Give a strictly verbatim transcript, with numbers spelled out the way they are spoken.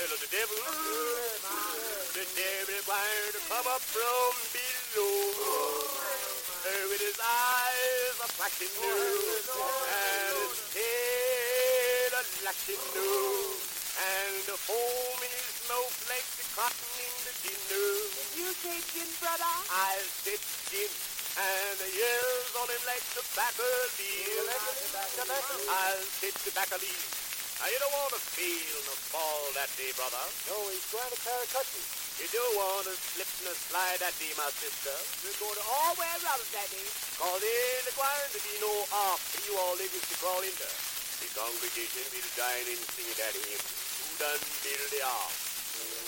of the devil. The devil going to come up from below. Uh, with his eyes a flashing new, and his tail a lashing new, and the foam in his mouth like the cotton in the gin. Did you say gin, brother? I said gin, and the yells on him like tobacco leaves. I'll say tobacco leaves. Now, you don't want to feel no fall that day, brother. No, he's going to Paracutchee. You don't want to slip and slide that day, my sister. We're going to all wear rubbers that day. Cause ain't going to be no off for you all niggas to crawl into. The congregation will join in singing that hymn. Who done build the ark?